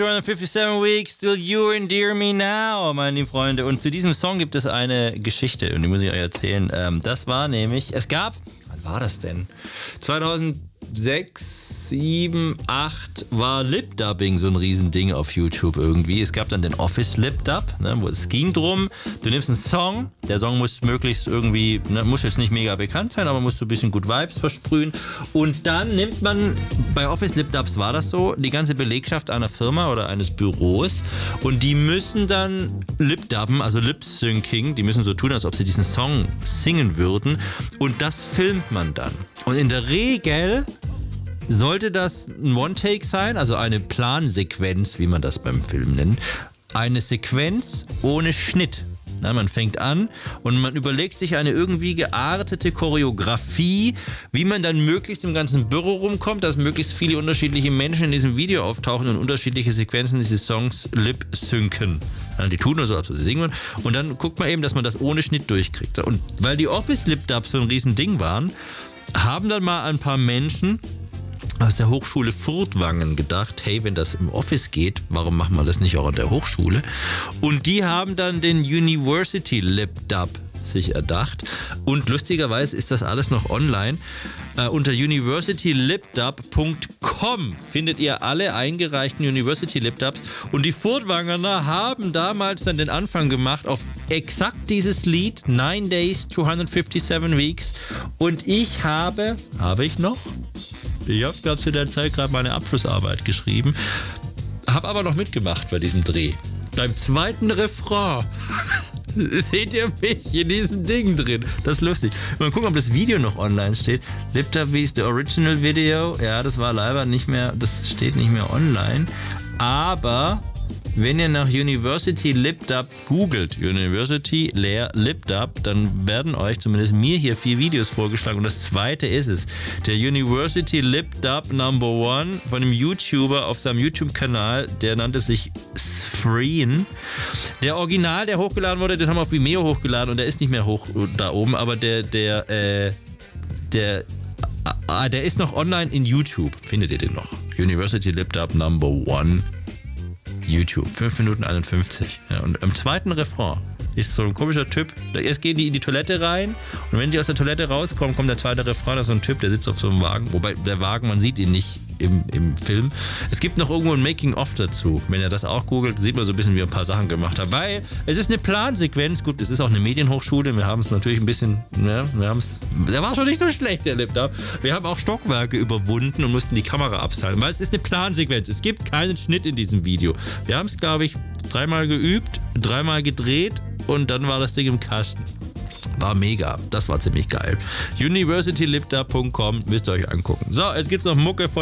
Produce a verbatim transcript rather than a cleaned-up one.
zweihundertfünfundfünfzig Weeks, Still You Endear Me Now, meine lieben Freunde. Und zu diesem Song gibt es eine Geschichte und die muss ich euch erzählen. Ähm, das war nämlich, es gab, wann war das denn? zweitausendsechs, sieben, acht war Lip-Dubbing so ein Riesending auf YouTube irgendwie. Es gab dann den Office Lip-Dub, ne, wo es ging drum, du nimmst einen Song, der Song muss möglichst irgendwie, ne, muss jetzt nicht mega bekannt sein, aber muss so ein bisschen gut Vibes versprühen. Und dann nimmt man, bei Office Lip-Dubs war das so, die ganze Belegschaft einer Firma oder eines Büros und die müssen dann Lip-Dubben, also Lip-Syncing, die müssen so tun, als ob sie diesen Song singen würden und das filmt man dann. Und in der Regel sollte das ein One-Take sein, also eine Plansequenz, wie man das beim Film nennt. Eine Sequenz ohne Schnitt. Na, man fängt an und man überlegt sich eine irgendwie geartete Choreografie, wie man dann möglichst im ganzen Büro rumkommt, dass möglichst viele unterschiedliche Menschen in diesem Video auftauchen und unterschiedliche Sequenzen dieses Songs lip-synken. Ja, die tun nur so, als ob sie singen. Und dann guckt man eben, dass man das ohne Schnitt durchkriegt. Und weil die Office-Lip-Dubs so ein Riesending waren, haben dann mal ein paar Menschen aus der Hochschule Furtwangen gedacht, hey, wenn das im Office geht, warum machen wir das nicht auch an der Hochschule? Und die haben dann den University Lip Dub sich erdacht und lustigerweise ist das alles noch online. Uh, unter university lip dub punkt com findet ihr alle eingereichten University Lip Dubs und die Furtwangener haben damals dann den Anfang gemacht auf exakt dieses Lied, Nine Days, zweihundertfünfundfünfzig Weeks und ich habe, habe ich noch? Ich habe gerade zu der Zeit gerade meine Abschlussarbeit geschrieben, habe aber noch mitgemacht bei diesem Dreh. Beim zweiten Refrain seht ihr mich in diesem Ding drin. Das ist lustig. Mal gucken, ob das Video noch online steht. Lip Dub wie ist the Original Video. Ja, das war leider nicht mehr, das steht nicht mehr online. Aber wenn ihr nach University Lip Dub googelt, University Lip Dub, dann werden euch, zumindest mir hier, vier Videos vorgeschlagen. Und das zweite ist es. Der University Lip Dub Number One von einem YouTuber auf seinem YouTube-Kanal, der nannte sich Sfreen. Der Original, der hochgeladen wurde, den haben wir auf Vimeo hochgeladen und der ist nicht mehr hoch da oben, aber der, der, äh, der, ah, der ist noch online in YouTube. Findet ihr den noch? University Lip Dub Number One. YouTube, fünf Minuten einundfünfzig. Ja, und im zweiten Refrain ist so ein komischer Typ, erst gehen die in die Toilette rein und wenn die aus der Toilette rauskommen, kommt der zweite Refrain, da ist so ein Typ, der sitzt auf so einem Wagen, wobei der Wagen, man sieht ihn nicht im, im Film. Es gibt noch irgendwo ein Making-of dazu. Wenn ihr das auch googelt, sieht man so ein bisschen, wie er ein paar Sachen gemacht hat, weil es ist eine Plansequenz, gut, es ist auch eine Medienhochschule, wir haben es natürlich ein bisschen, ja, wir haben es, der war schon nicht so schlecht, der Lip Dub. Wir haben auch Stockwerke überwunden und mussten die Kamera abschalten, weil es ist eine Plansequenz, es gibt keinen Schnitt in diesem Video. Wir haben es, glaube ich, dreimal geübt, dreimal gedreht und dann war das Ding im Kasten. War mega. Das war ziemlich geil. university lip dub punkt com müsst ihr euch angucken. So, jetzt gibt's noch Mucke von